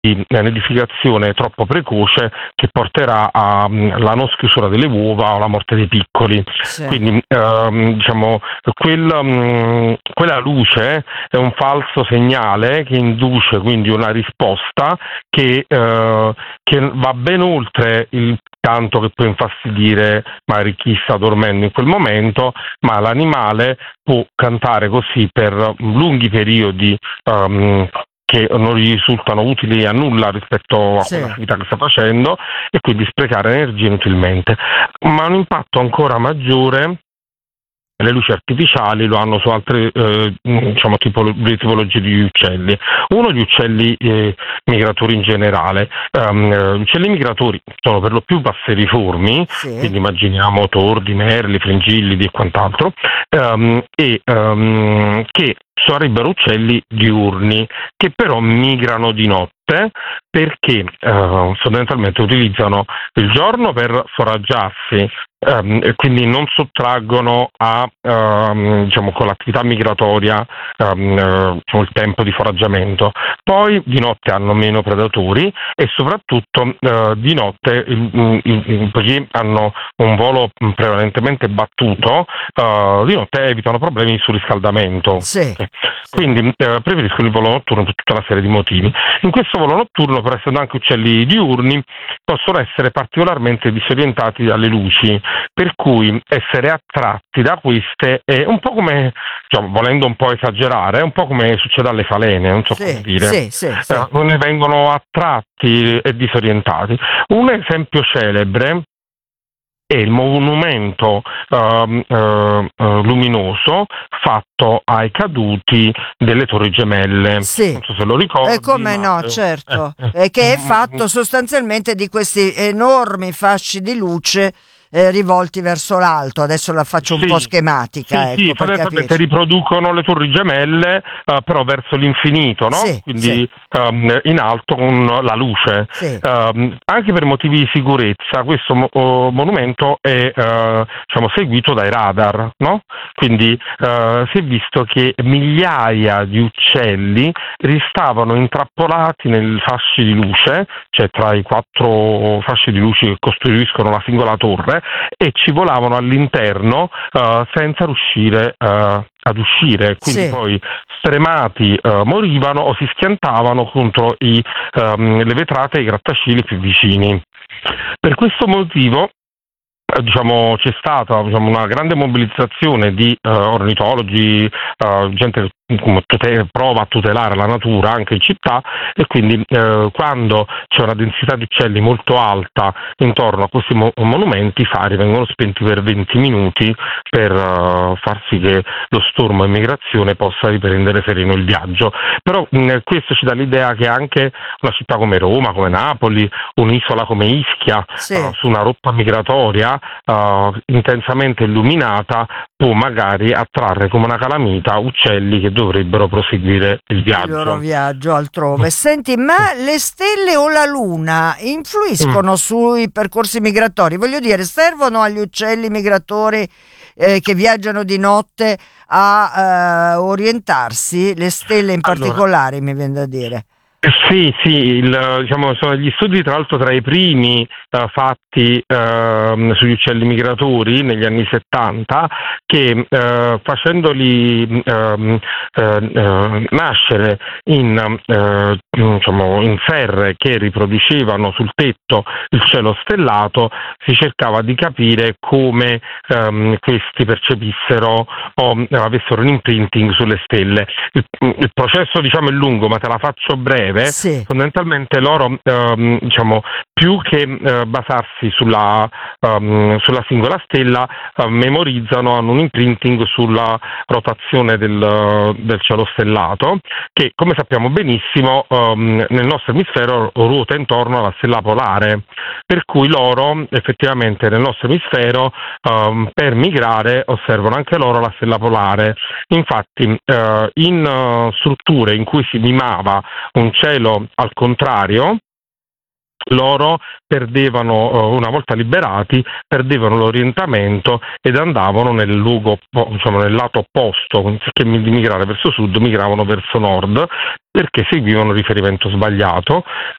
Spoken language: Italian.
nidificazione troppo precoce che porterà alla non schiusura delle uova o alla morte dei piccoli. sì, Quindi quella luce è un falso segnale che induce quindi una risposta che va ben oltre il canto che può infastidire magari chi sta dormendo in quel momento, ma l'animale può cantare così per lunghi periodi che non gli risultano utili a nulla rispetto a sì. quell'attività che sta facendo e quindi sprecare energia inutilmente. Ma un impatto ancora maggiore le luci artificiali lo hanno su altre tipologie di uccelli. Uno, gli uccelli migratori in generale. Gli uccelli migratori sono per lo più passeriformi, Sì, quindi immaginiamo tordi, merli, fringillidi e quant'altro, che sarebbero uccelli diurni che però migrano di notte perché fondamentalmente utilizzano il giorno per foraggiarsi, e quindi non sottraggono con l'attività migratoria il tempo di foraggiamento. Poi di notte hanno meno predatori e soprattutto di notte, poiché hanno un volo prevalentemente battuto, di notte evitano problemi sul riscaldamento. sì, sì. Quindi preferiscono il volo notturno per tutta una serie di motivi. In questo volo notturno, per essere anche uccelli diurni, possono essere particolarmente disorientati dalle luci, per cui essere attratti da queste è un po' come, volendo un po' esagerare, è un po' come succede alle falene, non so come Sì, dire. sì, sì, sì. Ne vengono attratti e disorientati. Un esempio celebre è il monumento luminoso fatto ai caduti delle Torri Gemelle. Sì, Non so se lo e ricordi, come ma no, certo, e che è fatto sostanzialmente di questi enormi fasci di luce rivolti verso l'alto. Adesso la faccio un po' sì, schematica, sì, ecco, per fondamentalmente capirci. riproducono le Torri Gemelle, però verso l'infinito, no? Sì, sì, Quindi in alto con la luce. sì, Anche per motivi di sicurezza, questo monumento è seguito dai radar, no? Quindi si è visto che migliaia di uccelli ristavano intrappolati nei fasci di luce, cioè tra i 4 fasci di luce che costituiscono la singola torre, e ci volavano all'interno senza riuscire ad uscire, quindi sì. poi stremati morivano o si schiantavano contro le vetrate e i grattacieli più vicini. Per questo motivo c'è stata una grande mobilitazione di ornitologi, gente che prova a tutelare la natura anche in città, e quindi quando c'è una densità di uccelli molto alta intorno a questi monumenti, i fari vengono spenti per 20 minuti per far sì che lo stormo in migrazione possa riprendere sereno il viaggio. Però questo ci dà l'idea che anche una città come Roma, come Napoli, un'isola come Ischia, Sì, su una rotta migratoria intensamente illuminata, può magari attrarre come una calamita uccelli che dovrebbero proseguire il il loro viaggio. viaggio altrove. Senti, ma le stelle o la luna Mm. influiscono sui percorsi migratori? Voglio dire, servono agli uccelli migratori che viaggiano di notte a orientarsi? Le stelle in Allora, particolare, mi viene da dire. sì, sì, sono gli studi tra l'altro tra i primi fatti sugli uccelli migratori negli anni 70, che facendoli nascere in serre che riproducevano sul tetto il cielo stellato, si cercava di capire come questi percepissero o avessero un imprinting sulle stelle. Il processo è lungo, ma te la faccio breve. Sì, Fondamentalmente loro più che basarsi sulla singola stella, memorizzano, hanno un imprinting sulla rotazione del cielo stellato, che come sappiamo benissimo nel nostro emisfero ruota intorno alla stella polare, per cui loro effettivamente nel nostro emisfero per migrare osservano anche loro la stella polare. Infatti in strutture in cui si mimava un cielo al contrario, loro perdevano, una volta liberati, perdevano l'orientamento ed andavano nel lato opposto, anziché migrare verso sud, migravano verso nord, perché seguivano un riferimento sbagliato